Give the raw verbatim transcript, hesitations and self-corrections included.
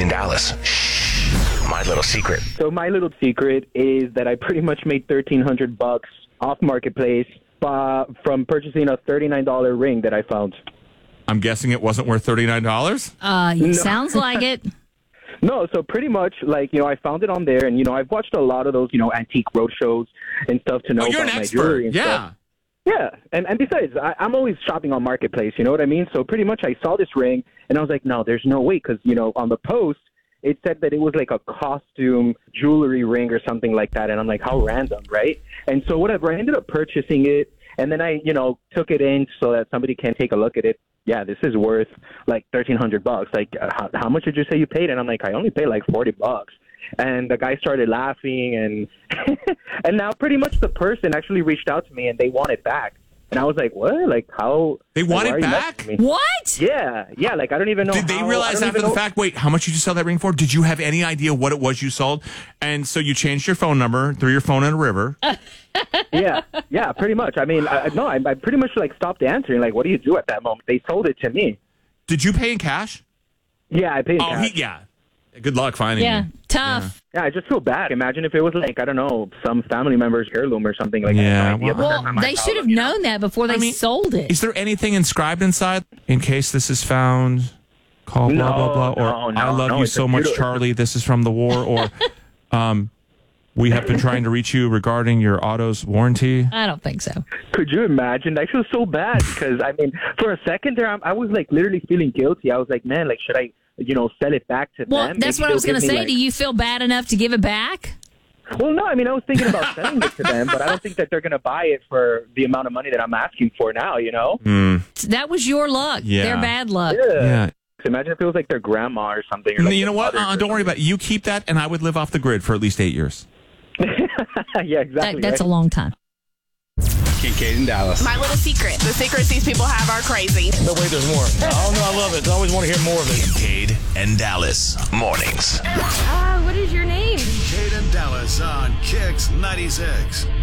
in Dallas. Shh. My little secret. So my little secret is that I pretty much made thirteen hundred bucks off Marketplace uh, from purchasing a thirty-nine dollars ring that I found. I'm guessing it wasn't worth thirty-nine dollars? Uh, No. Sounds like it. No, so pretty much, like, you know, I found it on there, and, you know, I've watched a lot of those, you know, antique roadshows and stuff to know Oh, you're an about my expert. jewelry and Yeah. stuff. Yeah, and, and besides, I, I'm always shopping on Marketplace, you know what I mean? So pretty much I saw this ring, and I was like, no, there's no way, because, you know, on the post, it said that it was like a costume jewelry ring or something like that, and I'm like, how random, right? And so whatever, I ended up purchasing it, and then I, you know, took it in so that somebody can take a look at it. Yeah, this is worth like thirteen hundred bucks. Like, uh, how, how much did you say you paid? And I'm like, I only paid like forty bucks. And the guy started laughing, and and now pretty much the person actually reached out to me, and they want it back. And I was like, what? Like, how? They like, want why it are you back? messaging me? What? Yeah, yeah. Like, I don't even know. Did they how- I realize don't after even the know- fact, wait, how much did you sell that ring for? Did you have any idea what it was you sold? And so you changed your phone number, threw your phone in a river. Yeah, yeah, pretty much. I mean, I, no, I, I pretty much like stopped answering. Like, what do you do at that moment? They sold it to me. Did you pay in cash? Yeah, I paid. Oh, cash. he, yeah. Good luck finding Yeah, him. tough. Yeah, I just feel bad. Imagine if it was like, I don't know, some family member's heirloom or something like Yeah, that. well- Well, they should have known that before they I mean, sold it. Is there anything inscribed inside? In case this is found, call blah, No, blah, blah. Or no, no, I love no, you it's so a much, beautiful- Charlie. This is from the war. Or um, we have been trying to reach you regarding your auto's warranty. I don't think so. Could you imagine? I feel so bad because, I mean, for a second there, I, I was like literally feeling guilty. I was like, man, like, should I, you know, sell it back to Well, them? that's Maybe what I was they'll going to give me, say. like- Do you feel bad enough to give it back? Well, no, I mean, I was thinking about selling it to them, but I don't think that they're going to buy it for the amount of money that I'm asking for now, you know? That was your luck. Yeah. Their bad luck. Yeah. Yeah. Imagine if it was like their grandma or something. Or like You know their what? mother Uh, or don't worry about it. You keep that, and I would live off the grid for at least eight years. something. Yeah, exactly. That, that's a right? long time. Kincaid in Dallas. My little secret. The secrets these people have are crazy. No, wait, there's more. Oh, no, I love it. I always want to hear more of it. Kincaid and Dallas. Mornings. Ah, what is your name? Kincaid and Dallas on Kicks ninety-six.